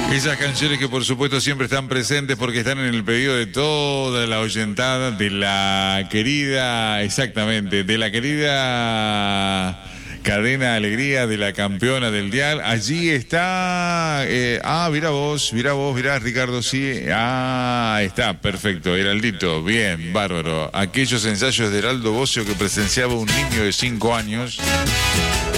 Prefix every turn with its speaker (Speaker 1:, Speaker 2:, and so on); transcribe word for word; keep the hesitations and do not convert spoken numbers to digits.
Speaker 1: Esas canciones que por supuesto siempre están presentes porque están en el pedido de toda la oyentada, de la querida, exactamente, de la querida Cadena Alegría, de la campeona del dial. Allí está, eh, ah, mira vos, mira vos, mira Ricardo, sí, ah, está, perfecto, Heraldito, bien, bárbaro. Aquellos ensayos de Heraldo Bocio que presenciaba un niño de cinco años.